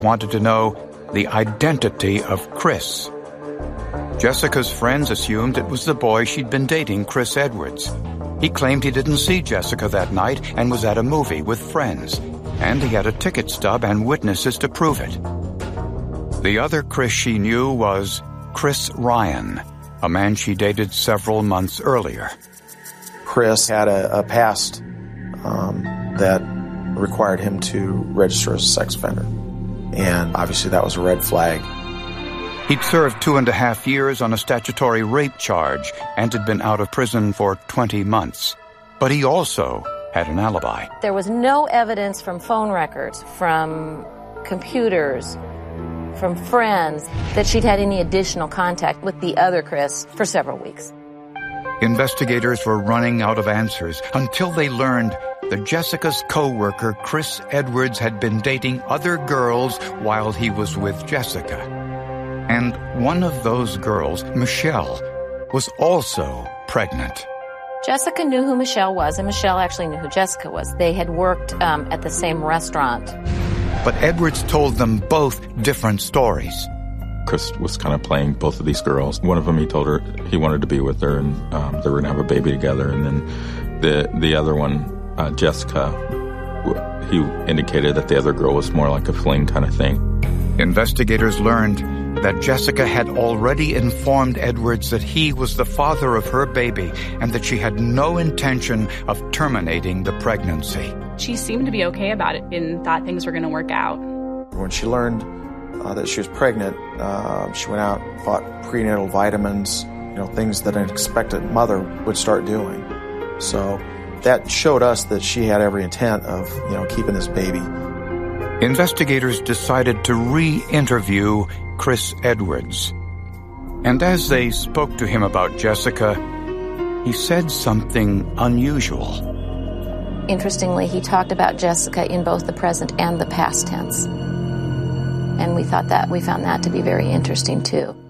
wanted to know the identity of Chris. Jessica's friends assumed it was the boy she'd been dating, Chris Edwards. He claimed he didn't see Jessica that night and was at a movie with friends, and he had a ticket stub and witnesses to prove it. The other Chris she knew was Chris Ryan, a man she dated several months earlier. Chris had a past that required him to register as a sex offender, and obviously that was a red flag. He'd served 2.5 years on a statutory rape charge and had been out of prison for 20 months. But he also had an alibi. There was no evidence from phone records, from computers, from friends, that she'd had any additional contact with the other Chris for several weeks. Investigators were running out of answers until they learned that Jessica's co-worker, Chris Edwards, had been dating other girls while he was with Jessica. And one of those girls, Michelle, was also pregnant. Jessica knew who Michelle was, and Michelle actually knew who Jessica was. They had worked at the same restaurant. But Edwards told them both different stories. Chris was kind of playing both of these girls. One of them, he told her he wanted to be with her, and they were going to have a baby together. And then the other one, Jessica, he indicated that the other girl was more like a fling kind of thing. Investigators learned that Jessica had already informed Edwards that he was the father of her baby and that she had no intention of terminating the pregnancy. She seemed to be okay about it and thought things were going to work out. When she learned that she was pregnant, she went out and bought prenatal vitamins, things that an expectant mother would start doing. So that showed us that she had every intent of, keeping this baby. Investigators decided to re-interview Chris Edwards. And as they spoke to him about Jessica, he said something unusual. Interestingly, he talked about Jessica in both the present and the past tense. And we found that to be very interesting too.